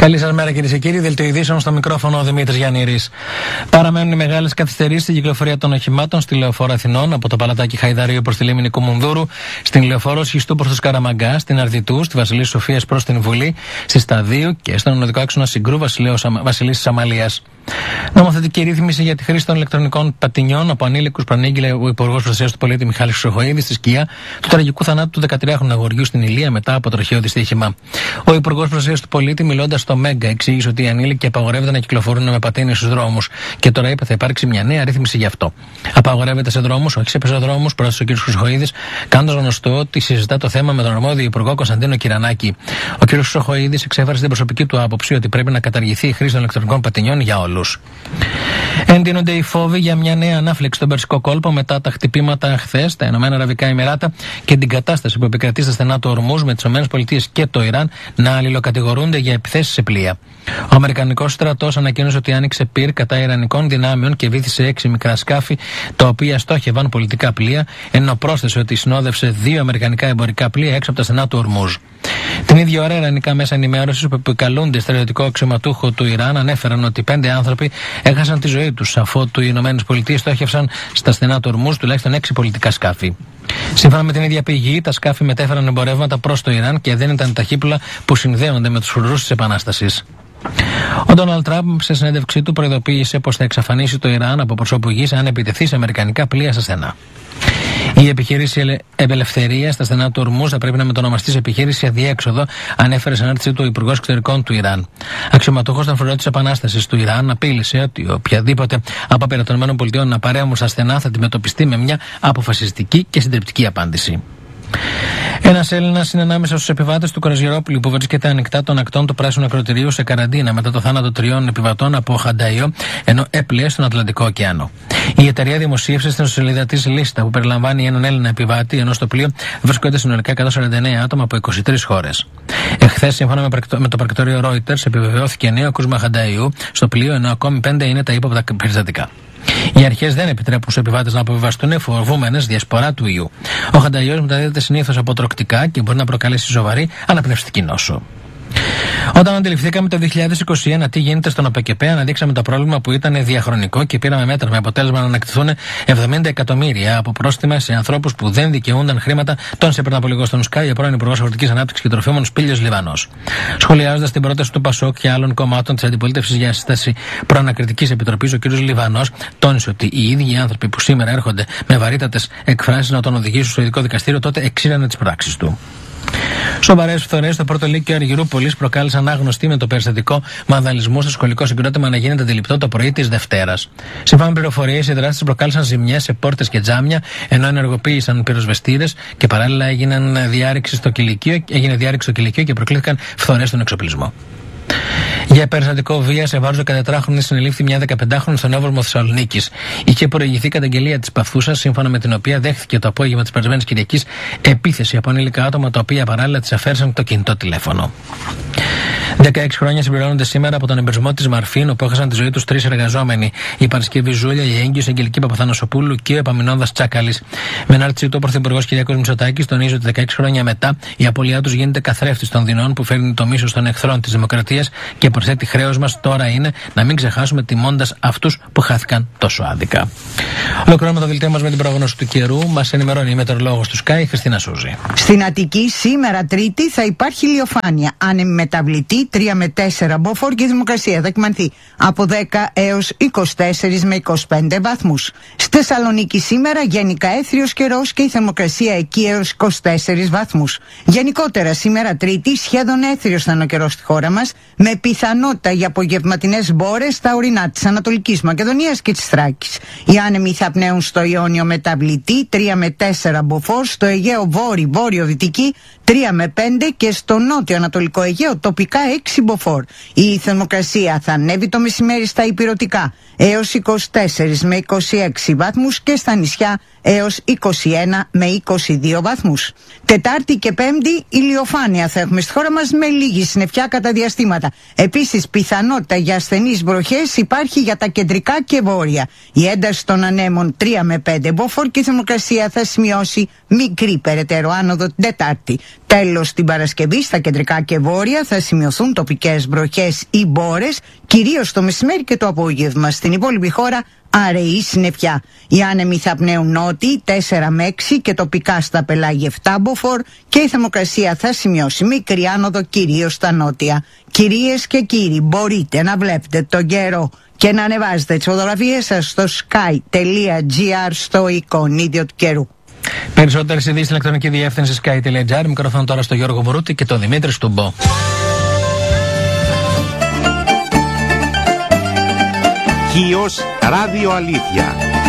Καλή σας μέρα, κυρίες και κύριοι. Δελτίο ειδήσεων, στο μικρόφωνο ο Δημήτρης Γιαννήρης. Παραμένουν οι μεγάλες καθυστερήσεις στην κυκλοφορία των οχημάτων στη Λεωφόρο Αθηνών από το Παλατάκι Χαϊδαρίου προς τη Λίμνη Κουμουνδούρου, στην Λεωφόρο Σχιστού προς το Σκαραμαγκά, στην Αρδιτού, στη Βασιλής Σοφίας προς την Βουλή, στη Σταδίου και στον οδικό άξονα Συγκρού Βασιλής Αμαλίας. Νομοθετική ρύθμιση για τη χρήση των ηλεκτρονικών πατινιών από ανήλικους προανήγγειλε ο Υπουργός Προστασίας του Πολίτη Μιχάλης Χρυσοχοΐδης στη σκιά του τραγικού θανάτου του 13χρονου αγοριού στην Ηλία μετά από τροχαίο δυστύχημα. Ο Υπουργός Προστασίας του Πολίτη, μιλώντας στο Μέγκα, εξήγησε ότι οι ανήλικοι απαγορεύεται να κυκλοφορούν με πατίνες στους δρόμους και τώρα είπε θα υπάρξει μια νέα ρύθμιση γι' αυτό. Απαγορεύεται σε δρόμους, όχι σε πεζοδρόμους, πρόσθεσε ο κ. Χρυσοχοΐδης, κάνοντας γνωστό ότι συζητά το θέμα με τον αρμόδιο Υπουργό Κωνσταντίνο Κυρανάκη. Ο κ. Χρυσοχοΐδης εξέφρασε την προσωπική του άποψη ότι πρέπει να καταργηθεί η χρήση των ηλεκτρονικών πατινιών για όλους. Εντείνονται οι φόβοι για μια νέα ανάφλεξη στον Περσικό κόλπο μετά τα χτυπήματα χθες στα Ηνωμένα Αραβικά Εμιράτα και την κατάσταση που επικρατεί στα στενά του Ορμούζ με τις ΗΠΑ και το Ιράν να αλληλοκατηγορούνται για επιθέσεις σε πλοία. Ο Αμερικανικός στρατός ανακοίνωσε ότι άνοιξε πυρ κατά Ιρανικών δυνάμεων και βύθισε 6 μικρά σκάφη, τα οποία στόχευαν πολιτικά πλοία, ενώ πρόσθεσε ότι συνόδευσε 2 αμερικανικά εμπορικά πλοία έξω από τα στενά του Ορμούζ. Την ίδια ώρα, ιρανικά μέσα ενημέρωσης που επικαλούνται στρατιωτικό αξιωματούχο του Ιράν ανέφεραν ότι 5 άνθρωποι έχασαν τη ζωή τους αφότου οι ΗΠΑ στόχευσαν στα στενά του Ορμούζ τουλάχιστον 6 πολιτικά σκάφη. Σύμφωνα με την ίδια πηγή, τα σκάφη μετέφεραν εμπορεύματα προς το Ιράν και δεν ήταν ταχύπλοα που συνδέονται με τους φρουρούς της Επανάστασης. Ο Ντόναλντ Τραμπ σε συνέντευξή του προειδοποίησε πως θα εξαφανίσει το Ιράν από προσώπου γης αν επιτεθεί σε αμερικανικά πλοία στα στενά. Η επιχείρηση Ελευθερία στα στενά του Ορμούζ θα πρέπει να μετονομαστεί σε επιχείρηση Αδιέξοδο, ανέφερε σε ανάρτησή του ο Υπουργός Εξωτερικών του Ιράν. Αξιωματούχος των φορέων της Επανάστασης του Ιράν απείλησε ότι οποιαδήποτε απόπειρα των ΗΠΑ να παρέμβουν στα στενά θα αντιμετωπιστεί με μια αποφασιστική και συντριπτική απάντηση. Ένας Έλληνας είναι ανάμεσα στους επιβάτες του Κραζιερόπουλου που βρίσκεται ανοιχτά των ακτών του Πράσινου Ακροτηρίου σε καραντίνα μετά το θάνατο 3 επιβατών από Χανταϊό, ενώ έπλεε στον Ατλαντικό Ωκεανό. Η εταιρεία δημοσίευσε στην σελίδα της λίστα που περιλαμβάνει έναν Έλληνα επιβάτη, ενώ στο πλοίο βρίσκονται συνολικά 149 άτομα από 23 χώρες. Εχθές, σύμφωνα με το πρακτορείο Reuters, επιβεβαιώθηκε νέο κρούσμα Χανταϊού στο πλοίο, ενώ ακόμη 5 είναι τα ύποπτα περιστατικά. Οι αρχές δεν επιτρέπουν στους επιβάτες να αποβιβαστούν φοβούμενες διασπορά του ιού. Ο Χανταϊός μεταδίδεται συνήθως από τροκτικά και μπορεί να προκαλέσει σοβαρή αναπνευστική νόσο. Όταν αντιληφθήκαμε το 2021 τι γίνεται στον ΑΠΚΠ, αναδείξαμε το πρόβλημα που ήταν διαχρονικό και πήραμε μέτρα με αποτέλεσμα να ανακτηθούν 70 εκατομμύρια από πρόστιμα σε ανθρώπους που δεν δικαιούνταν χρήματα, τόνισε πριν από λίγο στον Sky ο πρώην Υπουργός Αγροτικής Ανάπτυξης και Τροφίμων Σπήλιος Λιβανός. Σχολιάζοντας την πρόταση του ΠΑΣΟΚ και άλλων κομμάτων της αντιπολίτευσης για σύσταση προανακριτικής επιτροπής, ο κ. Λιβανός τόνισε ότι οι ίδιοι οι άνθρωποι που σήμερα έρχονται με βαρύτατες εκφράσεις να τον οδηγήσουν στο ειδικό δικαστήριο τότε εξήρανε τις πράξεις του. Σοβαρές φθορές στο πρώτο λύκειο Αργυρούπολης προκάλεσαν άγνωστοι με το περιστατικό βανδαλισμού στο σχολικό συγκρότημα να γίνεται αντιληπτό το πρωί της Δευτέρας. Σύμφωνα με πληροφορίες, οι δράστες προκάλεσαν ζημιές σε πόρτες και τζάμια, ενώ ενεργοποίησαν πυροσβεστήρες και παράλληλα έγινε διάρρηξη στο κηλικείο και προκλήθηκαν φθορές στον εξοπλισμό. Για περιστατικό βία σε βάρος 14χρονη συνελήφθη μια 15χρονη στον Εύωρμο Θεσσαλονίκης. Είχε προηγηθεί καταγγελία της παθούσας, σύμφωνα με την οποία δέχθηκε το απόγευμα της περασμένης Κυριακής επίθεση από ανήλικα άτομα, τα οποία παράλληλα της αφαίρεσαν το κινητό τηλέφωνο. 16 χρόνια συμπληρώνονται σήμερα από τον εμπερισμό της Μαρφίν, όπου έχασαν τη ζωή τους 3 εργαζόμενοι. Η Παρασκευή Ζούλια, η έγκυος Αγγελική Παπαθανασοπούλου και ο Επαμεινώδας Τσάκαλης. Με ανάρτησή του, ο Πρωθυπουργός Κυριάκος Μητσοτάκης τονίζει ότι 16 χρόνια μετά η απώλειά τους γίνεται καθρέφτης των δεινών που φέρνει το μίσος των εχθρών της δημοκρατίας και προσθέτει χρέος μας τώρα είναι να μην ξεχάσουμε τιμώντας αυτούς που χάθηκαν τόσο άδικα. Ολοκληρώνουμε το δελτίο μας με την πρόγνωση του καιρού. Μας ενημερώνει η μετεωρολόγος του Sky, Χριστίνα Σούζη. Στην Αττική σήμερα Τρίτη θα υπάρχει ηλιοφάνεια. Άνεμη μεταβλητή 3 με 4 μποφόρ και η θερμοκρασία θα κυμανθεί από 10 έως 24 με 25 βαθμούς. Στη Θεσσαλονίκη σήμερα γενικά έθριος καιρός και η θερμοκρασία εκεί έως 24 βαθμούς. Γενικότερα σήμερα Τρίτη σχεδόν έθριος θα είναι ο καιρός στη χώρα μας, με πιθανότητα για απογευματινές μπόρες στα ορεινά της Ανατολικής Μακεδονίας και της Θράκης. Οι άνεμοι θα πνέουν στο Ιόνιο μεταβλητή 3 με 4 μποφόρ, στο Αιγαίο βόρειο-δυτική 3 με 5 και στο νότιο-ανατολικό Αιγαίο τοπικά 6 μποφόρ. Η θερμοκρασία θα ανέβει το μεσημέρι στα ηπειρωτικά έως 24 με 26 βαθμούς και στα νησιά έως 21 με 22 βαθμούς. Τετάρτη και Πέμπτη ηλιοφάνεια θα έχουμε στη χώρα μας με λίγη συννεφιά κατά διαστήματα. Επίσης πιθανότητα για ασθενείς βροχές υπάρχει για τα κεντρικά και βόρεια. Η ένταση των ανέμων 3 με 5 μποφόρ και η θερμοκρασία θα σημειώσει μικρή περαιτέρω άνοδο την Τετάρτη. Τέλος, την Παρασκευή στα κεντρικά και βόρεια θα σημειωθούν τοπικές βροχές ή μπόρες, κυρίως το μεσημέρι και το απόγευμα. Στην υπόλοιπη χώρα αραιή συννεφιά. Οι άνεμοι θα πνέουν νότιοι 4 με 6 και τοπικά στα πελάγια 7 μποφόρ και η θερμοκρασία θα σημειώσει μικρή άνοδο κυρίως στα νότια. Κυρίες και κύριοι, μπορείτε να βλέπετε τον καιρό και να ανεβάζετε τις φωτογραφίες σας στο sky.gr στο εικονίδιο του καιρού. Περισσότερες ειδήσεις στην ηλεκτρονική διεύθυνση sky.gr. Μικρόφωνο τώρα στο Γιώργο Βορούτη και τον Δημήτρη Στουμπό. Χίος Ράδιο Αλήθεια.